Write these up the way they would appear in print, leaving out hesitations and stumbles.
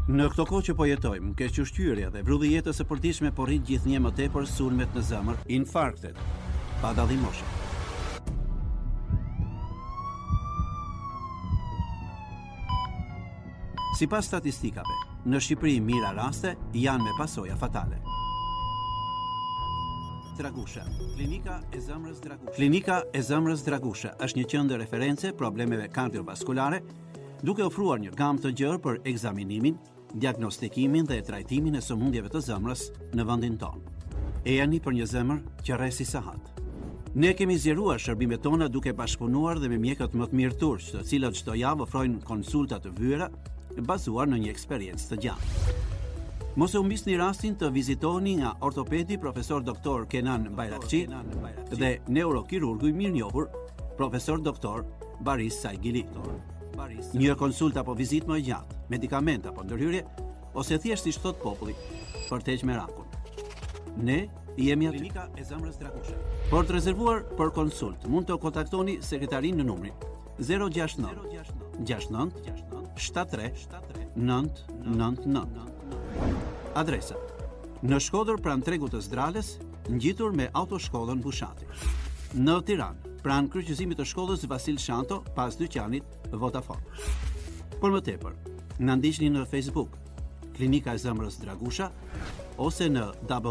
Në këto kohë që po jetojmë, kequshqyrja dhe vrulli jetës së përditshme po rrit gjithnjë më tepër sulmet në zemër, infarktet, pa dallim moshe. Sipas statistikave, në Shqipëri mira raste janë me pasoja fatale. Dragusha. Klinika e zemrës Dragusha. Klinika e zemrës Dragusha është një qendër reference problemeve kardiovaskulare, duke ofruar një gamë të gjerë për ekzaminimin, diagnostikimin dhe trajtimin e sëmundjeve të zemrës në vendin tonë. Ejani për një zemër që rresi sahat. Ne kemi zgjeruar shërbimet tona duke bashkëpunuar dhe me mjekët më të mirë turq, të cilët çdo javë ofrojnë konsulta të vyera bazuar në një eksperiencë të gjatë. Mos e humbisni rastin të vizitoni nga ortopedi profesor doktor Kenan Bayrakçi dhe neurokirurgu i mirënjohur profesor doktor Baris Saigili. Një konsult apo vizitë më e gjatë, medikament apo ndërhyrje, ose thjesht si thot populli, për të heqë merakun. Ne jemi aty. Klinika e zemrës Dragusha. Por të rezervuar për konsult, mund të kontaktoni sekretarin në numrin 069 69 73 999. Adresa: në Shkodër pranë tregut të Zdrales, ngjitur me autoshkollën Bushati. Në Tiranë, pranë kryqëzimit të shkollës Vasil Shanto, pas dyqanit Vodafone. Por më tepër, na ndiqni në Facebook, Klinika e zemrës Dragusha, ose në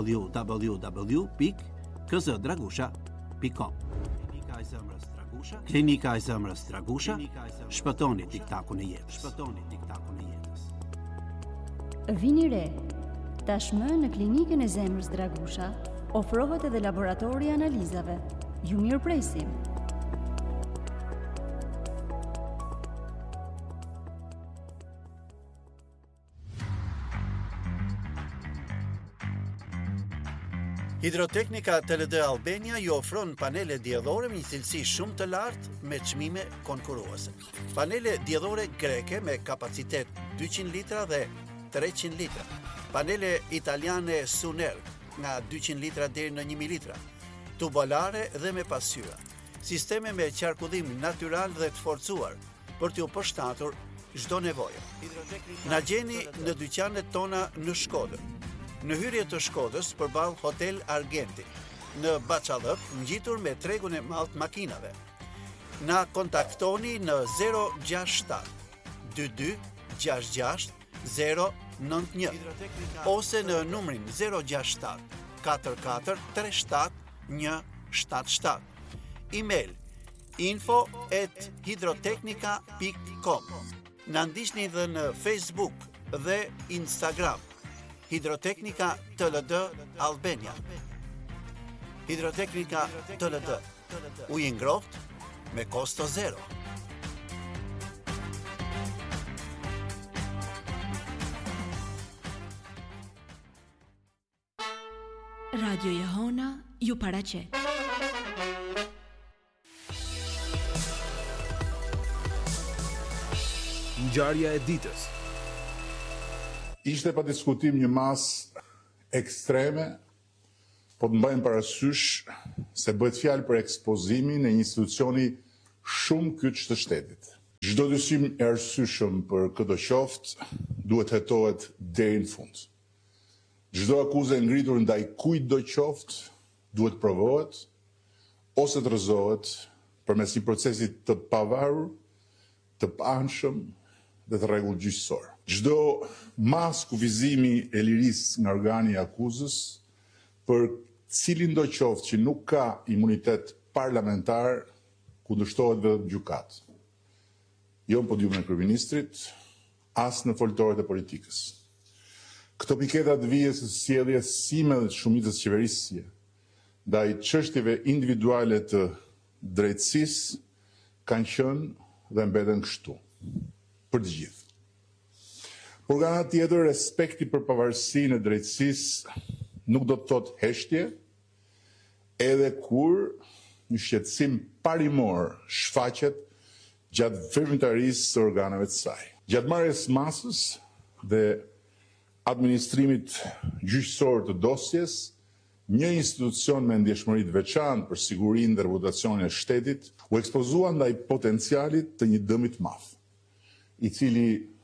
www.kzdragusha.com. Klinika e zemrës Dragusha. Klinika e zemrës Dragusha. Shpëtoni tiktakun e jetës. Shpëtoni tiktakun e jetës. Vini re. Tashmë në Klinikën e zemrës Dragusha ofrohet edhe laboratori analizave. Ju mirëpresim. Hidroteknika TLD Albania ju ofron panele diellore me një cilësi shumë të lartë me çmime konkurruese. Panele diellore greke me kapacitet 200 litra dhe 300 litra. Panele italiane Suner nga 200 litra deri në 1000 litra. Tubolare dhe me pasqyra. Sisteme me qarkullim natyral dhe të forcuar për t'ju përshtatur çdo nevojë. Na gjeni në dyqanet tona në Shkodër. Në hyrje të Shkodrës përballë Hotel Argenti, në Baçallëk, ngjitur me tregun e madh të makinave. Na kontaktoni në 067 22 66 091 ose në numrin 067 44 37 177. Email info@hidroteknika.com. Na ndiqni dhe në Facebook dhe Instagram. Hidroteknika TLD Albania. Hidroteknika TLD. Ujë ngrohtë me kosto zero. Radio Jehona ju paraqet. Ngjarja e ditës. Ishte pa diskutim një mas ekstreme, po të mbajmë parasysh se bëhet fjalë për ekspozimin e një institucioni shumë kyç të shtetit. Çdo dyshim i arsyeshëm për këtë qoftë duhet hetohet deri në fund. Çdo akuzë e ngritur ndaj kujt do qoftë duhet provohet ose të rrëzohet përmes një procesi të pavarur, të paanshëm dhe të rregull gjyqësor. Çdo mas kufizimi e lirisë nga organi i akuzës për cilin do qoftë që nuk ka imunitet parlamentar kundërshtohet vetëm gjykatë. Jo në podiumin e kryeministrit, as në foltorët e politikës. Këto piketa të vijës së sjelljes sime dhe të shumicës qeverisje ndaj çështjeve individuale të drejtësisë kanë qenë dhe mbeten kështu për të gjithë. Por nga ana tjetër, respekti për pavarësinë e drejtësisë nuk do të thotë heshtje, edhe kur një shqetësim parimor shfaqet gjatë veprimtarisë së organeve të saj. Gjatë marrjes masës dhe administrimit gjyqësor të dosjes, një institucion me ndjeshmëri të veçantë për sigurinë dhe reputacionin e shtetit u ekspozua ndaj potencialit të një dëmi të madh, i cili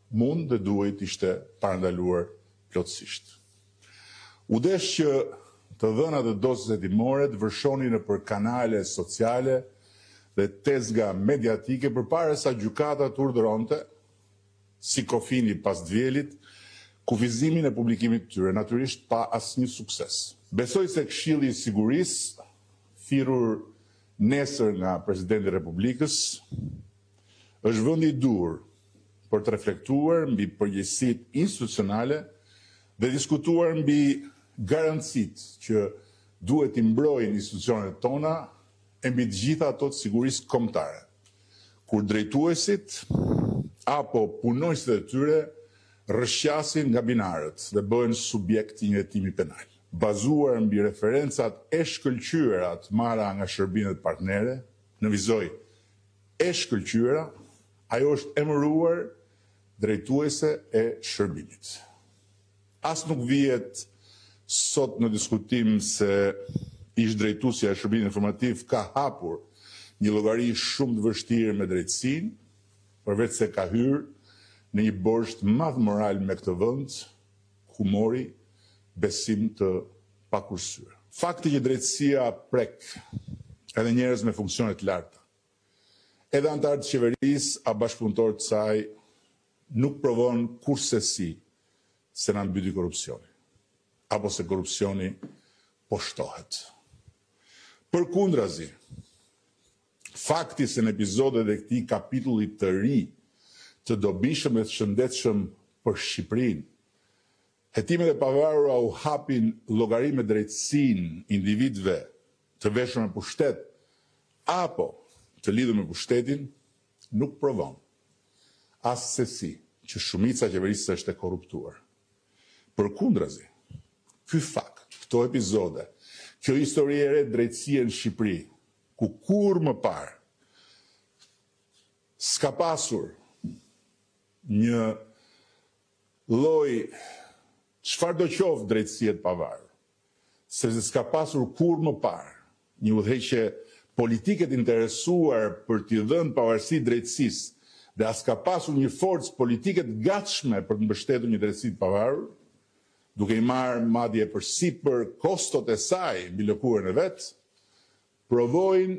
mund dhe duhet ishte parandaluar plotësisht. U desh që të dhënat e dosës hetimore të vërshonin nëpër kanale sociale dhe tezga mediatike përpara sa gjykata të urdhëronte, si Kofini pas Dvjelit, kufizimin e publikimit të tyre, natyrisht pa asnjë sukses. Besoj se Këshilli i Sigurisë, thirrur nesër nga Presidenti i Republikës, është vendi i dur për të reflektuar mbi përgjegjësitë institucionale dhe diskutuar mbi garancitë që duhet i mbrojnë institucionet tona e mbi të gjitha ato të sigurisë kombëtare, kur drejtuesit apo punonjësit e tyre rrëshqasin nga binarët dhe bëhen subjekt i një hetimi penal. Bazuar mbi referencat e shkëlqyera të marra nga shërbimet partnere, në vizoj e shkëlqyera, ajo është emëruar drejtuese e shërbimit. As nuk vihet sot në diskutim se ish drejtuesja e shërbimit informativ ka hapur një llogari shumë të vështirë me drejtësinë, përveç se ka hyrë në një borxh të madh moral me këtë vend, humori, besim të pakursyer. Fakti që drejtësia prek edhe njerëz me funksione të larta, edhe antarë të qeverisë a bashkëpunëtorë të saj, nuk provon kurrësi se na mbyti korrupsioni, apo se korrupsioni po shtohet. Përkundrazi, fakti se në epizodet e këtij kapitulli të ri të dobishëm e të shëndetshëm për Shqipërinë, hetimet e pavarura u hapin llogari me drejtësinë individëve të veshur me pushtet apo të lidhur me pushtetin, nuk provon as se si që shumica e qeverisë është e korruptuar. Përkundrazi, ky fakt, këto epizode, kjo histori e re drejtësie në Shqipëri, ku kur më parë s'ka pasur një lloj çfarë do qoftë drejtësie të pavarur, sepse s'ka pasur kur më parë një udhëheqje politike të interesuar për t'i dhënë pavarësi drejtësisë dhe as ka pasur një forcë politike të gatshme për të mbështetur një drejtësi të pavarur, duke i marrë madje përsipër kostot e saj mbi lëkurën e vet, provojnë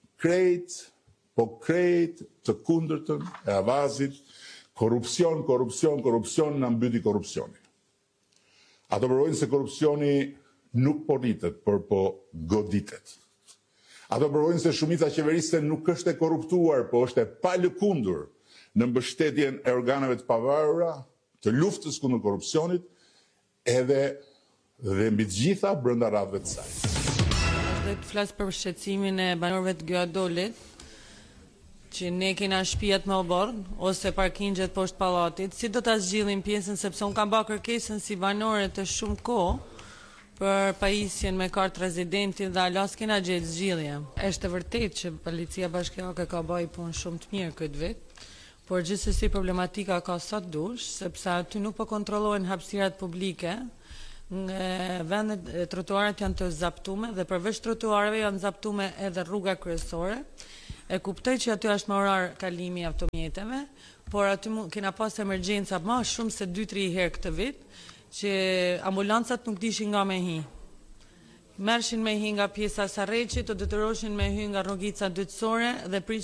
krejt të kundërtën e avazit, korrupsion na mbyti korrupsioni. Ato provojnë se korrupsioni nuk po rritet, por po goditet. Ato provojnë se shumica qeverisë nuk është e korruptuar, po është e palëkundur në mbështetjen e organeve të pavarura, të luftës kundër korrupsionit, edhe dhe mbi të gjitha brenda radhëve të saj. Dhe të flas për shqetësimin e banorëve të Gjadolit, që ne kena shtëpiat më obor ose parkingjet poshtë pallatit, si do ta zgjidhim pjesën, sepse un kam bërë kërkesën si banore të shumë kohë për pajisjen me kartë rezidenti dhe alas kena gjetë zgjidhje. Është vërtet që policia bashkiake ka bëj punë shumë të mirë këtë vit, por gjithsesi problematika ka sa dush, sepse aty nuk po kontrollohen hapësirat publike, vendet trotuaret janë të zaptume dhe përveç trotuareve janë zaptume edhe rruga kryesore. E kuptoj që aty është më orar kalimi i automjeteve, por aty kena pas emergjenca më shumë se 2-3 herë këtë vit, që ambulancat nuk dishin nga me hi. Mershin me hi nga pjesa Sarreqit, o detyroshin me hy nga rrugica dytësore dhe